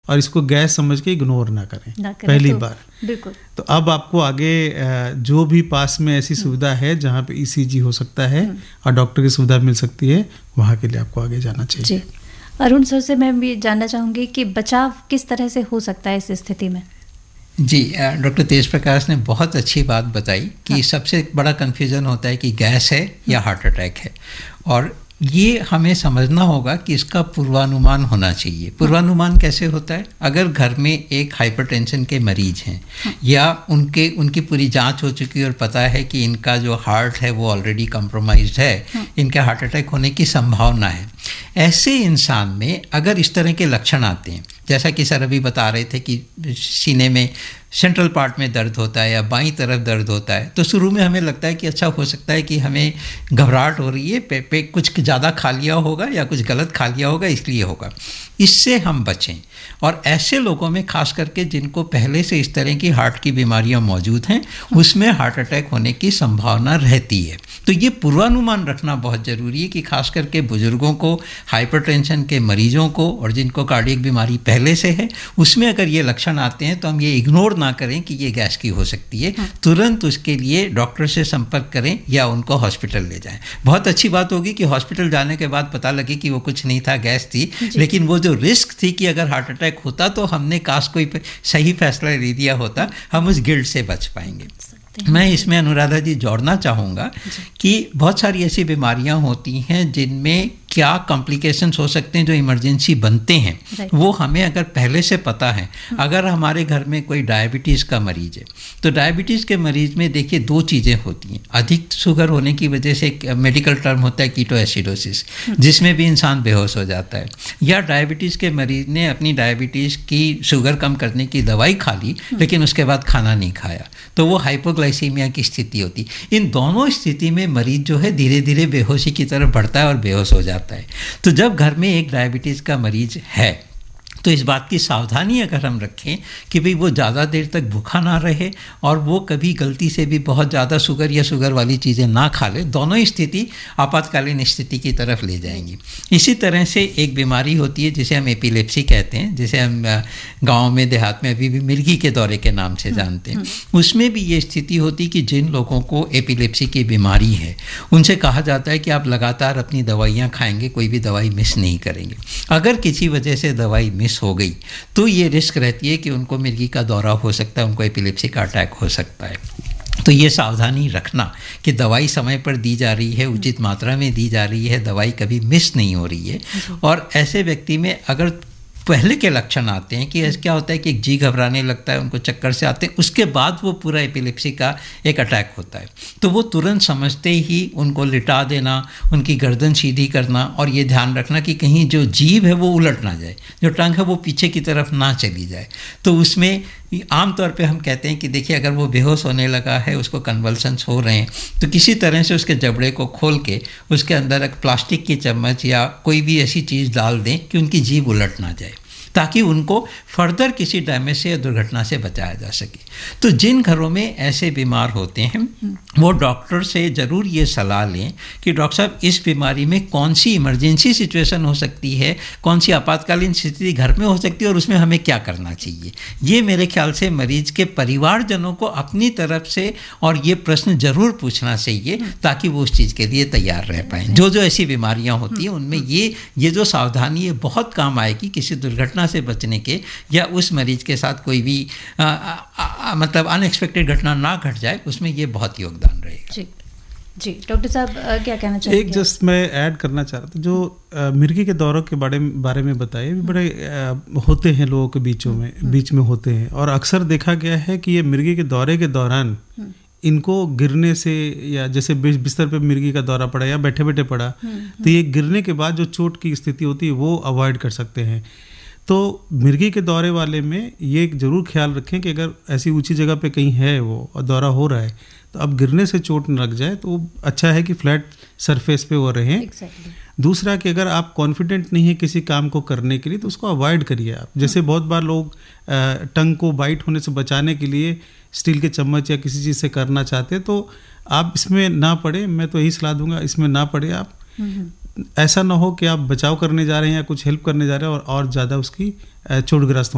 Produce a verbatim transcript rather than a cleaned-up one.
और इसको गैस समझ के इग्नोर ना करें, ना करें पहली तो, बार। बिल्कुल। तो अब आपको आगे जो भी पास में ऐसी सुविधा है जहाँ पे ईसीजी हो सकता है और डॉक्टर की सुविधा मिल सकती है, वहाँ के लिए आपको आगे जाना चाहिए। जी, अरुण सर से मैं भी जानना चाहूँगी कि बचाव किस तरह से हो सकता है इस स्थिति में। जी, डॉक्टर तेज प्रकाश ने बहुत अच्छी बात बताई कि हाँ। सबसे बड़ा कन्फ्यूज़न होता है कि गैस है या हार्ट अटैक है, और ये हमें समझना होगा कि इसका पूर्वानुमान होना चाहिए। पूर्वानुमान कैसे होता है? अगर घर में एक हाइपरटेंशन के मरीज हैं या उनके उनकी पूरी जांच हो चुकी है और पता है कि इनका जो हार्ट है वो ऑलरेडी कॉम्प्रोमाइज्ड है, इनके हार्ट अटैक होने की संभावना है, ऐसे इंसान में अगर इस तरह के लक्षण आते हैं, जैसा कि सर अभी बता रहे थे कि सीने में सेंट्रल पार्ट में दर्द होता है या बाईं तरफ दर्द होता है, तो शुरू में हमें लगता है कि अच्छा हो सकता है कि हमें घबराहट हो रही है, पे, पे कुछ ज़्यादा खा लिया होगा या कुछ गलत खा लिया होगा, इसलिए होगा। इससे हम बचें। और ऐसे लोगों में खास करके जिनको पहले से इस तरह की हार्ट की बीमारियां मौजूद हैं, उसमें हार्ट अटैक होने की संभावना रहती है। तो ये पूर्वानुमान रखना बहुत ज़रूरी है कि खास करके बुजुर्गों को, हाइपरटेंशन के मरीजों को और जिनको कार्डियक बीमारी पहले से है, उसमें अगर ये लक्षण आते हैं तो हम ये इग्नोर ना करें कि ये गैस की हो सकती है। हाँ। तुरंत उसके लिए डॉक्टर से संपर्क करें या उनको हॉस्पिटल ले जाएं। बहुत अच्छी बात होगी कि हॉस्पिटल जाने के बाद पता लगे कि वो कुछ नहीं था, गैस थी, लेकिन वो जो रिस्क थी कि अगर हार्ट अटैक होता तो हमने काश कोई सही फैसला ले लिया होता, हम उस गिल्ट से बच पाएंगे। मैं इसमें अनुराधा जी जोड़ना चाहूँगा कि बहुत सारी ऐसी बीमारियां होती हैं जिनमें क्या कॉम्प्लिकेशंस हो सकते हैं जो इमरजेंसी बनते हैं, वो हमें अगर पहले से पता है। अगर हमारे घर में कोई डायबिटीज़ का मरीज है तो डायबिटीज़ के मरीज में देखिए दो चीज़ें होती हैं। अधिक शुगर होने की वजह से एक मेडिकल टर्म होता है कीटोएसिडोसिस, जिसमें भी इंसान बेहोश हो जाता है, या डायबिटीज़ के मरीज ने अपनी डायबिटीज़ की शुगर कम करने की दवाई खा ली लेकिन उसके बाद खाना नहीं खाया, तो वो हाइपोग्लाइसीमिया की स्थिति होती। इन दोनों स्थिति में मरीज जो है धीरे धीरे बेहोशी की तरफ बढ़ता है और बेहोश हो जाता है। तो जब घर में एक डायबिटीज़ का मरीज है तो इस बात की सावधानी अगर हम रखें कि भाई वो ज़्यादा देर तक भूखा ना रहे और वो कभी गलती से भी बहुत ज़्यादा शुगर या शुगर वाली चीज़ें ना खा ले, दोनों ही स्थिति आपातकालीन स्थिति की तरफ ले जाएंगी। इसी तरह से एक बीमारी होती है जिसे हम एपिलेप्सी कहते हैं, जिसे हम गाँव में देहात में अभी भी मिर्गी के दौरे के नाम से जानते हैं। उसमें भी ये स्थिति होती कि जिन लोगों को एपिलेप्सी की बीमारी है उनसे कहा जाता है कि आप लगातार अपनी दवाइयाँ खाएँगे, कोई भी दवाई मिस नहीं करेंगे। अगर किसी वजह से दवाई मिस हो गई तो ये रिस्क रहती है कि उनको मिर्गी का दौरा हो सकता है, उनको एपिलेप्सी का अटैक हो सकता है। तो ये सावधानी रखना कि दवाई समय पर दी जा रही है, उचित मात्रा में दी जा रही है, दवाई कभी मिस नहीं हो रही है। और ऐसे व्यक्ति में अगर पहले के लक्षण आते हैं कि क्या होता है कि एक जी घबराने लगता है, उनको चक्कर से आते हैं, उसके बाद वो पूरा एपिलेप्सी का एक अटैक होता है, तो वो तुरंत समझते ही उनको लिटा देना, उनकी गर्दन सीधी करना और ये ध्यान रखना कि कहीं जो जीभ है वो उलट ना जाए, जो टंग है वो पीछे की तरफ ना चली जाए। तो उसमें आमतौर पे हम कहते हैं कि देखिए अगर वो बेहोश होने लगा है, उसको कन्वल्सन्स हो रहे हैं, तो किसी तरह से उसके जबड़े को खोल के उसके अंदर एक प्लास्टिक की चम्मच या कोई भी ऐसी चीज़ डाल दें कि उनकी जीभ उलट ना जाए, ताकि उनको फर्दर किसी डैमेज से या दुर्घटना से बचाया जा सके। तो जिन घरों में ऐसे बीमार होते हैं वो डॉक्टर से ज़रूर ये सलाह लें कि डॉक्टर साहब इस बीमारी में कौन सी इमरजेंसी सिचुएशन हो सकती है, कौन सी आपातकालीन स्थिति घर में हो सकती है और उसमें हमें क्या करना चाहिए। ये मेरे ख्याल से मरीज के परिवारजनों को अपनी तरफ से और ये प्रश्न ज़रूर पूछना चाहिए ताकि वो उस चीज़ के लिए तैयार रह पाएँ। जो जो ऐसी बीमारियाँ होती हैं उनमें ये ये जो सावधानी है बहुत काम आएगी किसी दुर्घटना से बचने के, या उस मरीज के साथ कोई भी आ, आ, आ, मतलब अनएक्सपेक्टेड घटना ना घट जाए, उसमें ये बहुत योगदान रहेगा। जी जी डॉक्टर साहब क्या कहना चाहेंगे? एक जस्ट मैं ऐड करना चाह रहा था, जो आ, मिर्गी के दौरों के बारे में बारे में बताए, बड़े आ, होते हैं लोगों के बीचों में बीच में होते हैं, और अक्सर देखा गया है कि ये मिर्गी के दौरे के दौरान इनको गिरने से, या जैसे बिस्तर पे मिर्गी का दौरा पड़ा या बैठे बैठे पड़ा, तो ये गिरने के बाद जो चोट की स्थिति होती है वो अवॉइड कर सकते हैं। तो मिर्गी के दौरे वाले में ये ज़रूर ख्याल रखें कि अगर ऐसी ऊंची जगह पे कहीं है वो और दौरा हो रहा है, तो अब गिरने से चोट न लग जाए तो अच्छा है कि फ्लैट सरफेस पे वो रहें। exactly. दूसरा कि अगर आप कॉन्फिडेंट नहीं है किसी काम को करने के लिए तो उसको अवॉइड करिए आप। जैसे बहुत बार लोग टंग को बाइट होने से बचाने के लिए स्टील के चम्मच या किसी चीज़ से करना चाहते हैं, तो आप इसमें ना पड़े। मैं तो यही सलाह दूंगा, इसमें ना पड़े आप। ऐसा ना हो कि आप बचाव करने जा रहे हैं या कुछ हेल्प करने जा रहे हैं और और ज़्यादा उसकी चोटग्रस्त